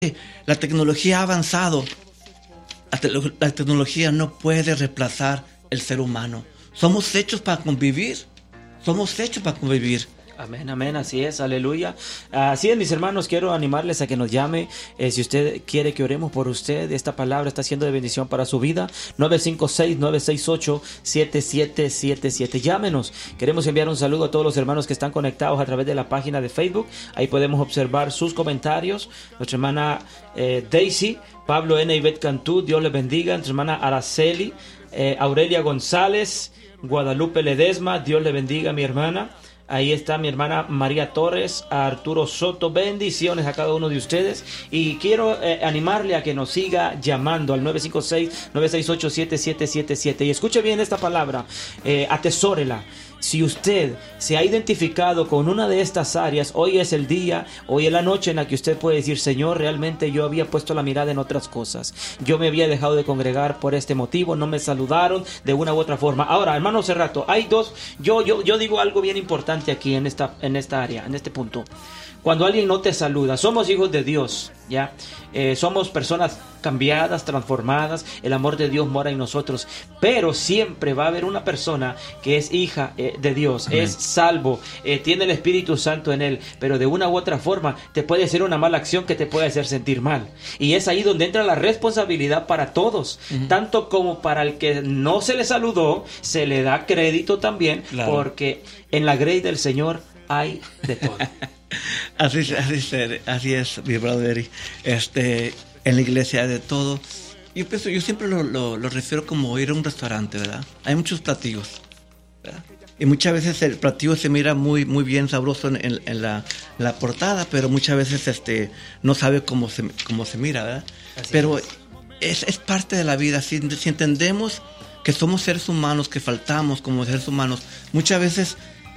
La tecnología ha avanzado. La tecnología no puede reemplazar el ser humano. Somos hechos para convivir. Somos hechos para convivir. Amén, amén, así es, aleluya. Así es, mis hermanos, quiero animarles a que nos llame. Si usted quiere que oremos por usted, esta palabra está siendo de bendición para su vida. 956-968-7777. Llámenos. Queremos enviar un saludo a todos los hermanos que están conectados a través de la página de Facebook. Ahí podemos observar sus comentarios. Nuestra hermana Daisy, Pablo N. y Beth Cantú, Dios les bendiga. Nuestra hermana Araceli, Aurelia González, Guadalupe Ledesma, Dios le bendiga, mi hermana. Ahí está mi hermana María Torres, a Arturo Soto, bendiciones a cada uno de ustedes. Y quiero animarle a que nos siga llamando al 956-968-7777. Y escuche bien esta palabra, atesórela. Si usted se ha identificado con una de estas áreas, hoy es el día, hoy es la noche en la que usted puede decir: Señor, realmente yo había puesto la mirada en otras cosas. Yo me había dejado de congregar por este motivo, no me saludaron de una u otra forma. Ahora, hermano Cerrato, hay dos, yo digo algo bien importante aquí en esta área, en este punto. Cuando alguien no te saluda, somos hijos de Dios, ¿ya? Somos personas cambiadas, transformadas, el amor de Dios mora en nosotros, pero siempre va a haber una persona que es hija de Dios, amén, es salvo, tiene el Espíritu Santo en él, pero de una u otra forma te puede hacer una mala acción que te puede hacer sentir mal, y es ahí donde entra la responsabilidad para todos, tanto como para el que no se le saludó, se le da crédito también, claro, porque en la grey del Señor hay de todo. Así es, mi brother. En la iglesia hay de todo. Yo siempre lo refiero como ir a un restaurante, ¿verdad? Hay muchos platillos, ¿verdad? Y muchas veces el platillo se mira muy, muy bien sabroso en la portada, pero muchas veces no sabe cómo se mira, ¿verdad? Pero es parte de la vida. Si entendemos que somos seres humanos, que faltamos como seres humanos, muchas veces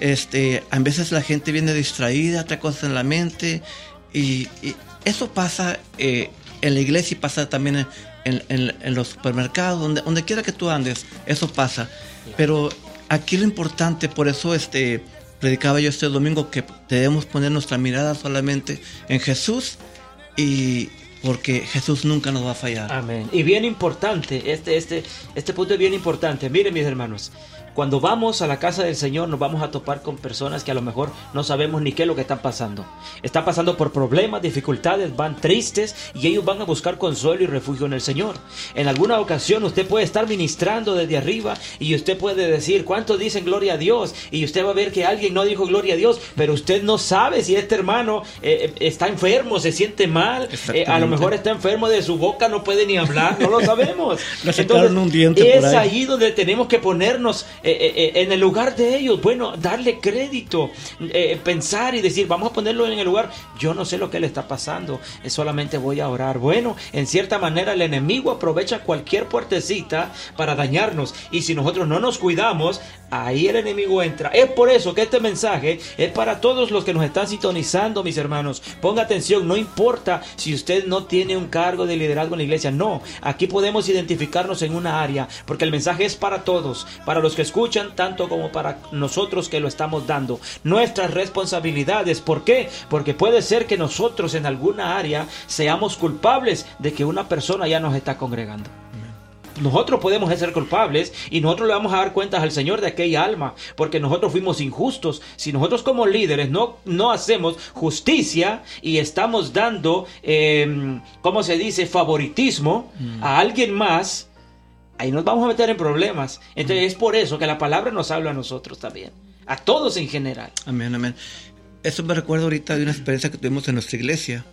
a veces la gente viene distraída, trae cosas en la mente, y eso pasa en la iglesia y pasa también en los supermercados, donde quiera que tú andes, eso pasa. Pero aquí lo importante, por eso predicaba yo este domingo, que debemos poner nuestra mirada solamente en Jesús, y porque Jesús nunca nos va a fallar. Amén. Y bien importante, este punto es bien importante. Miren, mis hermanos, cuando vamos a la casa del Señor nos vamos a topar con personas que a lo mejor no sabemos ni qué es lo que están pasando. Están pasando por problemas, dificultades, van tristes, y ellos van a buscar consuelo y refugio en el Señor. En alguna ocasión usted puede estar ministrando desde arriba y usted puede decir: ¿cuántos dicen gloria a Dios? Y usted va a ver que alguien no dijo gloria a Dios, pero usted no sabe si este hermano está enfermo, se siente mal, a lo mejor está enfermo de su boca, no puede ni hablar, no lo sabemos. Entonces, un diente es ahí donde tenemos que ponernos en el lugar de ellos. Bueno, darle crédito, pensar y decir: vamos a ponerlo en el lugar. Yo no sé lo que le está pasando, solamente voy a orar. Bueno, en cierta manera el enemigo aprovecha cualquier puertecita para dañarnos, y si nosotros no nos cuidamos, ahí el enemigo entra. Es por eso que este mensaje es para todos los que nos están sintonizando, mis hermanos. Ponga atención, no importa si usted no tiene un cargo de liderazgo en la iglesia, no, aquí podemos identificarnos en una área, porque el mensaje es para todos, para los que escuchan tanto como para nosotros que lo estamos dando. Nuestras responsabilidades, ¿por qué? Porque puede ser que nosotros en alguna área seamos culpables de que una persona ya nos está congregando. Nosotros podemos ser culpables y nosotros le vamos a dar cuentas al Señor de aquella alma, porque nosotros fuimos injustos. Si nosotros como líderes no hacemos justicia y estamos dando, ¿cómo se dice?, favoritismo a alguien más, ahí nos vamos a meter en problemas. Entonces es por eso que la palabra nos habla a nosotros también, a todos en general. Amén, amén. Eso me recuerda ahorita de una experiencia que tuvimos en nuestra iglesia.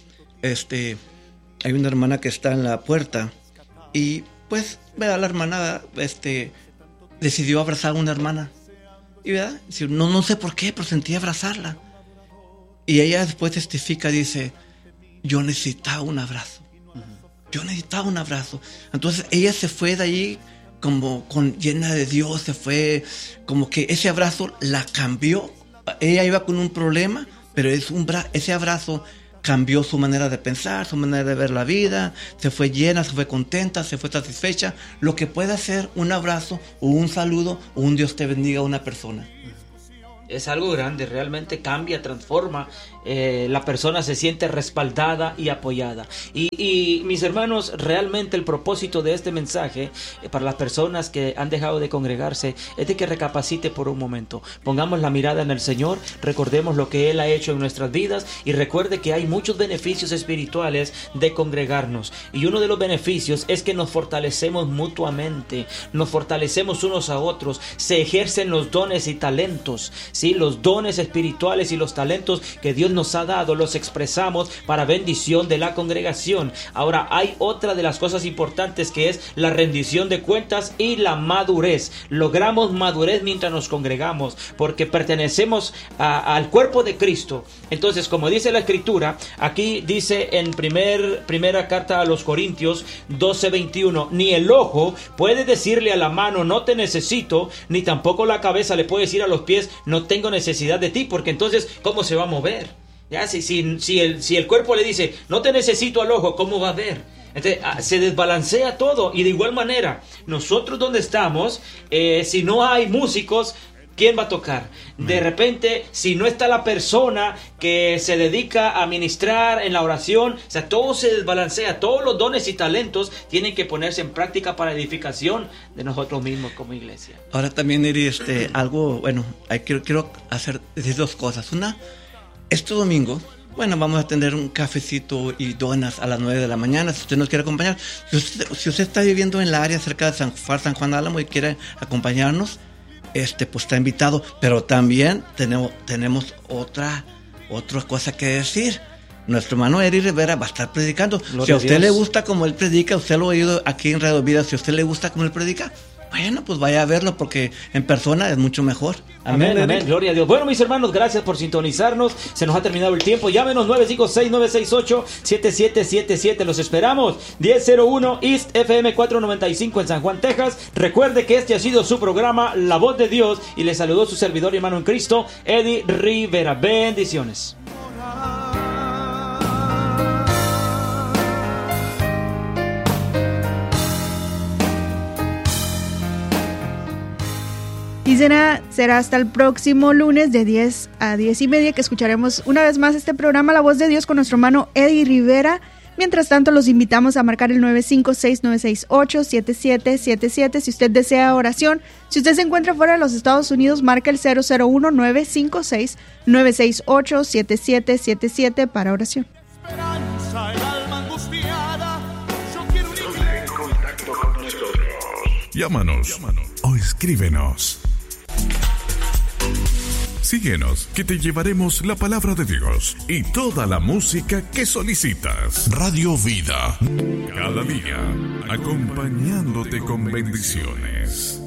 Hay una hermana que está en la puerta y pues, ¿verdad? La hermana decidió abrazar a una hermana. Y ¿verdad? No sé por qué, pero sentí abrazarla. Y ella después testifica, dice: yo necesitaba un abrazo. Yo necesitaba un abrazo. Entonces ella se fue de allí como llena de Dios, se fue como que ese abrazo la cambió. Ella iba con un problema, pero ese abrazo cambió su manera de pensar, su manera de ver la vida, se fue llena, se fue contenta, se fue satisfecha. Lo que puede hacer un abrazo o un saludo o un Dios te bendiga a una persona. Es algo grande, realmente cambia, transforma. La persona se siente respaldada y apoyada. Y mis hermanos, realmente el propósito de este mensaje para las personas que han dejado de congregarse es de que recapacite por un momento. Pongamos la mirada en el Señor, recordemos lo que Él ha hecho en nuestras vidas y recuerde que hay muchos beneficios espirituales de congregarnos. Y uno de los beneficios es que nos fortalecemos mutuamente, nos fortalecemos unos a otros, se ejercen los dones y talentos, ¿sí? Los dones espirituales y los talentos que Dios nos ha dado, los expresamos para bendición de la congregación. Ahora, hay otra de las cosas importantes que es la rendición de cuentas y la madurez. Logramos madurez mientras nos congregamos porque pertenecemos al cuerpo de Cristo. Entonces, como dice la Escritura, aquí dice en primera carta a los Corintios 12:21, ni el ojo puede decirle a la mano no te necesito, ni tampoco la cabeza le puede decir a los pies no tengo necesidad de ti, porque entonces ¿cómo se va a mover? Ya, si el cuerpo le dice no te necesito al ojo, ¿cómo va a ver? Entonces, se desbalancea todo. Y de igual manera, nosotros donde estamos, si no hay músicos, ¿quién va a tocar? De repente, si no está la persona que se dedica a ministrar en la oración, o sea, todo se desbalancea. Todos los dones y talentos tienen que ponerse en práctica para edificación de nosotros mismos como iglesia. Ahora también, Eri, algo, bueno, quiero decir dos cosas. Una, este domingo, bueno, vamos a tener un cafecito y donas a las 9 de la mañana, si usted nos quiere acompañar. Si usted está viviendo en la área cerca de San Juan Álamo y quiere acompañarnos, pues está invitado. Pero también tenemos otra cosa que decir. Nuestro hermano Eri Rivera va a estar predicando. Gloria si a usted a Dios. le gusta como él predica, usted lo ha oído aquí en Radio Vida, si a usted le gusta como él predica, bueno, pues vaya a verlo porque en persona es mucho mejor. Amén, amén, gloria a Dios. Bueno, mis hermanos, gracias por sintonizarnos. Se nos ha terminado el tiempo. Llámenos 956-968-7777. Los esperamos. 1001 East FM 495 en San Juan, Texas. Recuerde que este ha sido su programa La Voz de Dios y le saludó su servidor y hermano en Cristo, Eddie Rivera. Bendiciones. Y será hasta el próximo lunes de 10 a 10 y media que escucharemos una vez más este programa La Voz de Dios con nuestro hermano Eddie Rivera. Mientras tanto, los invitamos a marcar el 956-968-7777 si usted desea oración. Si usted se encuentra fuera de los Estados Unidos, marca el 001-956-968-7777 para oración. Llámanos o escríbenos. Síguenos, que te llevaremos la palabra de Dios y toda la música que solicitas. Radio Vida. Cada día, acompañándote con bendiciones.